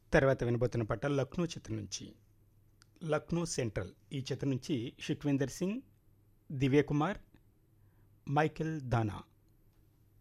తర్వాత వినబోతున్న పాట 'లక్నో' చిత్రం నుంచి 'లక్నో సెంట్రల్' ఈ చిత్రం నుంచి సుఖ్వీందర్ సింగ్, దివ్య కుమార్, మైకేల్ దానా